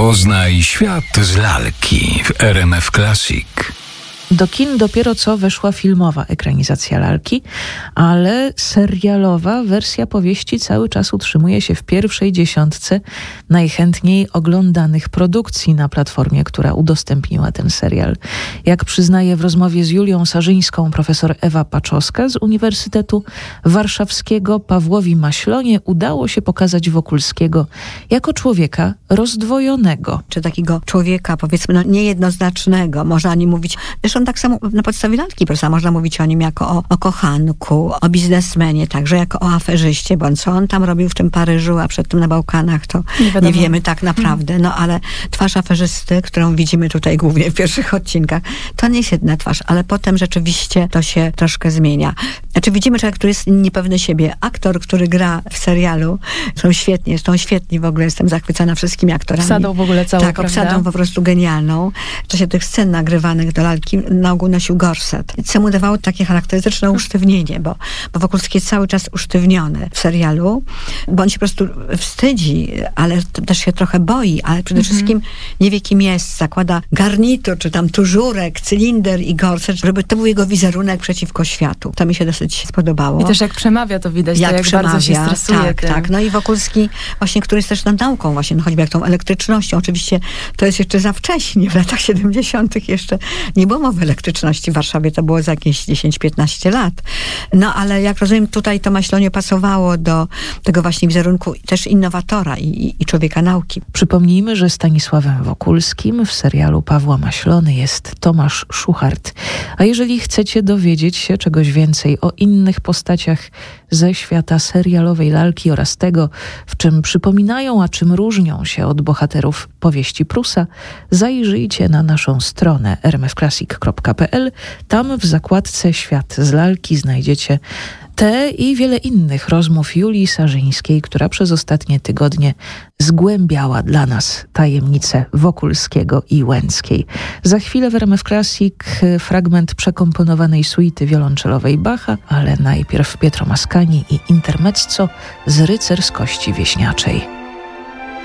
Poznaj świat z lalki w RMF Classic. Do kin dopiero co weszła filmowa ekranizacja lalki, ale serialowa wersja powieści cały czas utrzymuje się w pierwszej dziesiątce najchętniej oglądanych produkcji na platformie, która udostępniła ten serial. Jak przyznaje w rozmowie z Julią Sarzyńską profesor Ewa Paczowska z Uniwersytetu Warszawskiego, Pawłowi Maślonie udało się pokazać Wokulskiego jako człowieka rozdwojonego. Czy takiego człowieka, powiedzmy, niejednoznacznego. Można o nim mówić, zresztą tak samo na podstawie lalki, prosta, można mówić o nim jako o kochanku, o biznesmenie, także jako o aferzyście, bo co on tam robił w tym Paryżu, a przed tym na Bałkanach, to nie wiemy tak naprawdę. No ale twarz aferzysty, którą widzimy tutaj głównie w pierwszych odcinkach, to nie jest jedna twarz, ale potem rzeczywiście to się troszkę zmienia. Znaczy widzimy człowieka, który jest niepewny siebie. Aktor, który gra w serialu, są świetni w ogóle, jestem zachwycona wszystkimi aktorami. Obsadą w ogóle całą, tak, obsadą po prostu genialną. W czasie tych scen nagrywanych do lalki na ogół nosił gorset, co mu dawało takie charakterystyczne usztywnienie, bo Wokulski jest cały czas usztywniony w serialu, bo on się po prostu wstydzi, ale też się trochę boi, ale przede wszystkim nie wie, kim jest. Zakłada garnitur, czy tam tużurek, cylinder i gorset, żeby to był jego wizerunek przeciwko światu. To mi się dosyć spodobało. I też jak przemawia, to widać, jak bardzo się stresuje. Tak. No i Wokulski właśnie, który jest też nad nauką właśnie, no choćby jak tą elektrycznością. Oczywiście to jest jeszcze za wcześnie, w latach 70. jeszcze nie było mowy elektryczności w Warszawie, to było za jakieś 10-15 lat. No ale jak rozumiem, tutaj to Maślonie pasowało do tego właśnie wizerunku też innowatora i człowieka nauki. Przypomnijmy, że Stanisławem Wokulskim w serialu Pawła Maślony jest Tomasz Szuchart. A jeżeli chcecie dowiedzieć się czegoś więcej o innych postaciach ze świata serialowej lalki oraz tego, w czym przypominają, a czym różnią się od bohaterów powieści Prusa, zajrzyjcie na naszą stronę rmfclassic.pl. Tam w zakładce Świat z lalki znajdziecie te i wiele innych rozmów Julii Sarzyńskiej, która przez ostatnie tygodnie zgłębiała dla nas tajemnice Wokulskiego i Łęckiej. Za chwilę w RMF Classic fragment przekomponowanej suity wiolonczelowej Bacha, ale najpierw Pietro Mascagni i intermezzo z rycerskości wieśniaczej.